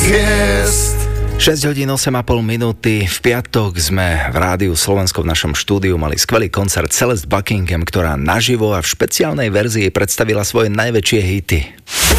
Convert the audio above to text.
hviezd. 6 hodín 8,5 minúty. V piatok sme v Rádiu Slovensko v našom štúdiu mali skvelý koncert Celeste Buckingham, ktorá naživo a v špeciálnej verzii predstavila svoje najväčšie hity.